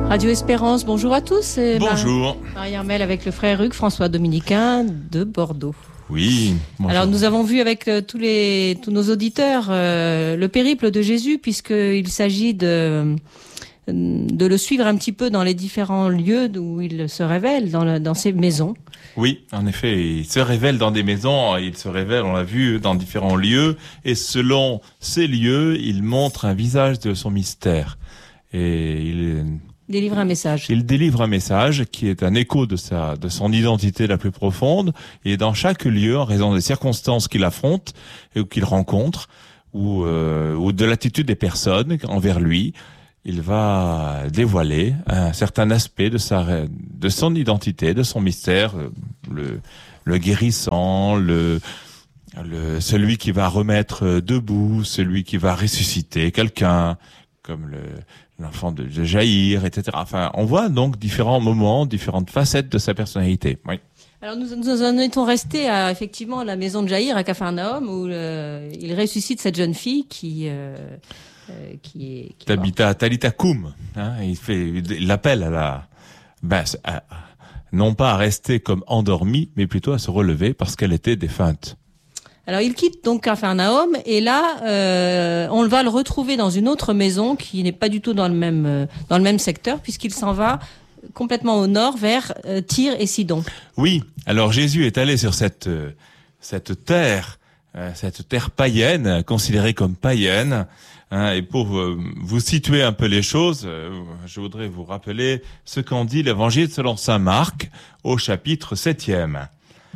Radio Espérance, bonjour à tous. Bonjour. Marie-Armelle avec le frère Hugues, François dominicain de Bordeaux. Oui. Bonjour. Alors nous avons vu avec tous nos auditeurs le périple de Jésus, puisqu'il s'agit de le suivre un petit peu dans les différents lieux où il se révèle, dans ses maisons. Oui, en effet, il se révèle dans des maisons, il se révèle, on l'a vu, dans différents lieux, et selon ces lieux, il montre un visage de son mystère. Et il délivre un message. Il délivre un message qui est un écho de son identité la plus profonde, et dans chaque lieu, en raison des circonstances qu'il affronte et qu'il rencontre, ou de l'attitude des personnes envers lui, il va dévoiler un certain aspect de son identité, de son mystère, le guérissant, celui qui va remettre debout, celui qui va ressusciter quelqu'un, comme l'enfant de Jaïr, etc. Enfin, on voit donc différents moments, différentes facettes de sa personnalité. Oui. Alors nous en étions restés à effectivement la maison de Jaïr à Capharnaüm, où il ressuscite cette jeune fille qui Tabitha Talitha Koum, hein, il l'appelle non pas à rester comme endormie, mais plutôt à se relever parce qu'elle était défunte. Alors il quitte donc Capharnaüm et là on va le retrouver dans une autre maison qui n'est pas du tout dans le même secteur, puisqu'il s'en va complètement au nord vers Tyr et Sidon. Oui, alors Jésus est allé sur cette terre païenne, considérée comme païenne, hein, et pour vous situer un peu les choses, je voudrais vous rappeler ce qu'en dit l'évangile selon saint Marc au chapitre 7e.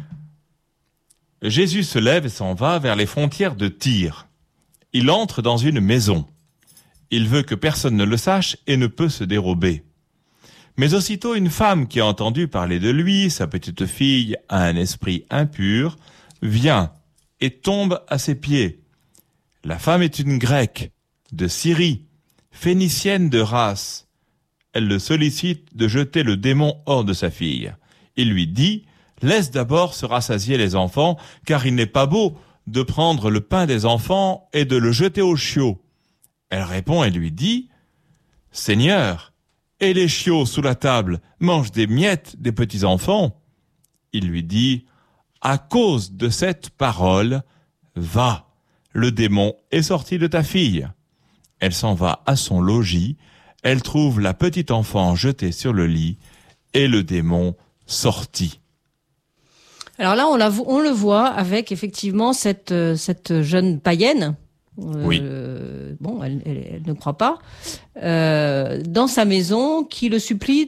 Jésus se lève et s'en va vers les frontières de Tyr. Il entre dans une maison. Il veut que personne ne le sache et ne peut se dérober. Mais aussitôt une femme qui a entendu parler de lui, sa petite fille a un esprit impur, vient et tombe à ses pieds. La femme est une Grecque, de Syrie, phénicienne de race. Elle le sollicite de jeter le démon hors de sa fille. Il lui dit: laisse d'abord se rassasier les enfants, car il n'est pas beau de prendre le pain des enfants et de le jeter aux chiots. Elle répond et lui dit: Seigneur, et les chiots sous la table mangent des miettes des petits enfants? Il lui dit: à cause de cette parole, va, le démon est sorti de ta fille. Elle s'en va à son logis, elle trouve la petite enfant jetée sur le lit, et le démon sortit. Alors là, on le voit avec effectivement cette jeune païenne. Oui. Elle ne croit pas dans sa maison, qui le supplie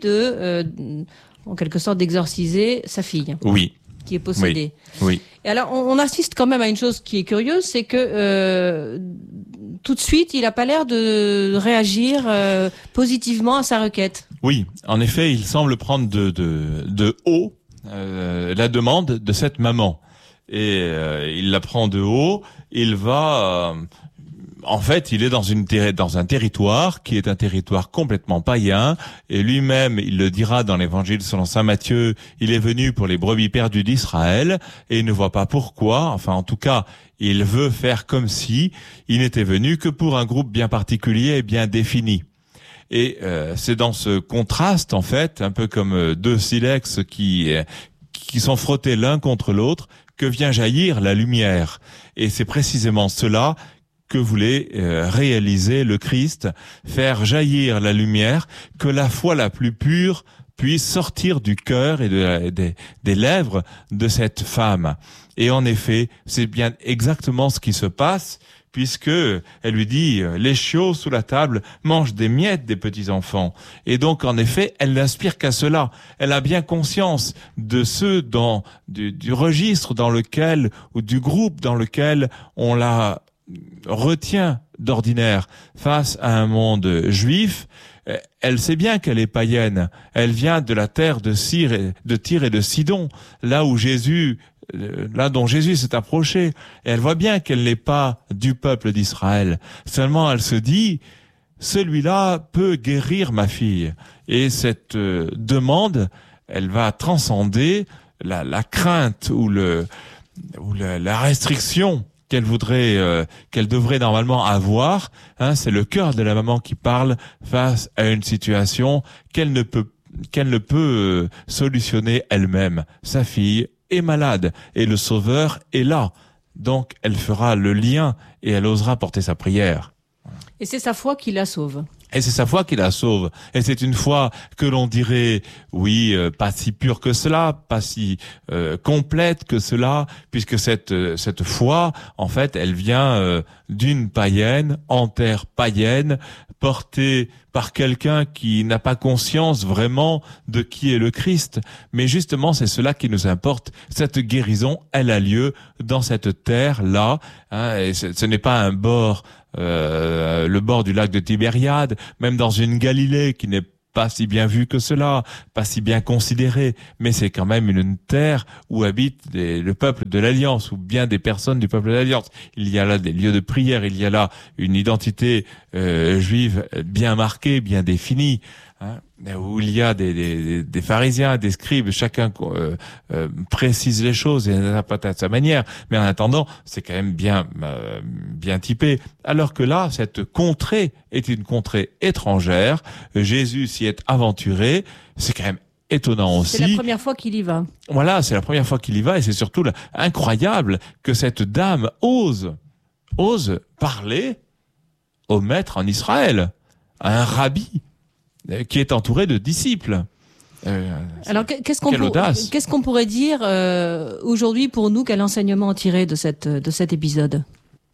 en quelque sorte d'exorciser sa fille. Oui. Qui est possédée. Oui. Et alors, on assiste quand même à une chose qui est curieuse, c'est que tout de suite, il n'a pas l'air de réagir positivement à sa requête. Oui, en effet, il semble prendre de haut la demande de cette maman, et il la prend de haut. Il va en fait, il est dans un territoire qui est un territoire complètement païen, et lui-même, il le dira dans l'évangile selon saint Matthieu, il est venu pour les brebis perdues d'Israël, et il ne voit pas pourquoi, enfin en tout cas, il veut faire comme si il n'était venu que pour un groupe bien particulier et bien défini. Et c'est dans ce contraste, en fait, un peu comme deux silex qui sont frottés l'un contre l'autre, que vient jaillir la lumière. Et c'est précisément cela que voulait réaliser le Christ, faire jaillir la lumière, que la foi la plus pure puisse sortir du cœur et des lèvres de cette femme. Et en effet, c'est bien exactement ce qui se passe, puisque elle lui dit « les chiots sous la table mangent des miettes des petits enfants ». Et donc, en effet, elle n'inspire qu'à cela. Elle a bien conscience de ceux du registre dans lequel, ou du groupe dans lequel on la retient d'ordinaire face à un monde juif. Elle sait bien qu'elle est païenne. Elle vient de la terre de Tyr et de Sidon, là dont Jésus s'est approché. Et elle voit bien qu'elle n'est pas du peuple d'Israël. Seulement, elle se dit, celui-là peut guérir ma fille. Et cette demande, elle va transcender la crainte ou la restriction qu'elle devrait normalement avoir. Hein, c'est le cœur de la maman qui parle face à une situation qu'elle ne peut solutionner elle-même. Sa fille est malade et le Sauveur est là. Donc, elle fera le lien et elle osera porter sa prière. Et c'est sa foi qui la sauve. Et c'est sa foi qui la sauve. Et c'est une foi que l'on dirait, oui, pas si pure que cela, pas si complète que cela, puisque cette foi, en fait, elle vient d'une païenne, en terre païenne, portée par quelqu'un qui n'a pas conscience vraiment de qui est le Christ. Mais justement, c'est cela qui nous importe. Cette guérison, elle a lieu dans cette terre-là. Hein, et ce n'est pas un bord, le bord du lac de Tibériade, même dans une Galilée qui n'est pas si bien vue que cela, pas si bien considérée, mais c'est quand même une terre où habite le peuple de l'Alliance, ou bien des personnes du peuple de l'Alliance. Il y a là des lieux de prière, il y a là une identité juive bien marquée, bien définie, hein, où il y a des pharisiens, des scribes, chacun précise les choses et interprète à sa manière, mais en attendant, c'est quand même bien typé. Alors que là, cette contrée est une contrée étrangère. Jésus s'y est aventuré. C'est quand même étonnant aussi. C'est la première fois qu'il y va. Voilà, c'est la première fois qu'il y va et c'est surtout incroyable que cette dame ose parler au maître en Israël, à un rabbi qui est entouré de disciples. Alors qu'est-ce qu'on pourrait dire aujourd'hui pour nous, quel enseignement en tirer de cet épisode?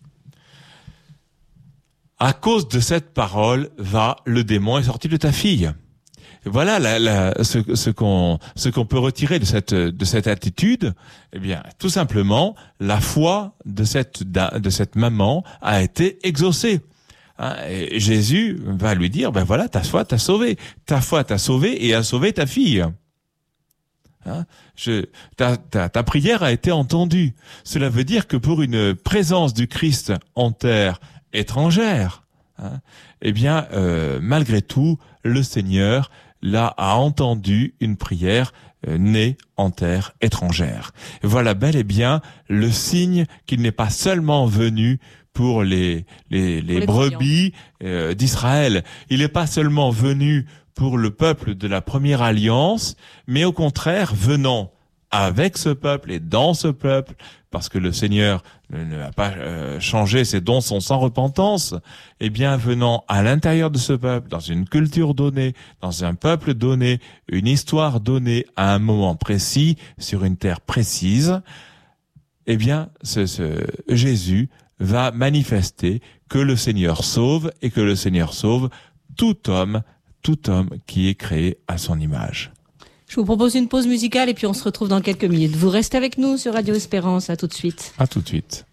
À cause de cette parole, le démon est sorti de ta fille. Voilà ce qu'on peut retirer de cette attitude. Eh bien, tout simplement, la foi de cette maman a été exaucée. Hein, et Jésus va lui dire, ben voilà, ta foi t'a sauvé. Ta foi t'a sauvé et a sauvé ta fille. Hein, ta prière a été entendue. Cela veut dire que pour une présence du Christ en terre étrangère, hein, eh bien, malgré tout, le Seigneur là a entendu une prière née en terre étrangère. Et voilà bel et bien le signe qu'il n'est pas seulement venu pour les brebis d'Israël. Il n'est pas seulement venu pour le peuple de la première alliance, mais au contraire venant avec ce peuple et dans ce peuple, parce que le Seigneur ne va pas changer, ses dons sont sans repentance, et bien venant à l'intérieur de ce peuple, dans une culture donnée, dans un peuple donné, une histoire donnée à un moment précis, sur une terre précise, eh bien Jésus va manifester que le Seigneur sauve et que le Seigneur sauve tout homme qui est créé à son image. Je vous propose une pause musicale et puis on se retrouve dans quelques minutes. Vous restez avec nous sur Radio Espérance. À tout de suite. À tout de suite.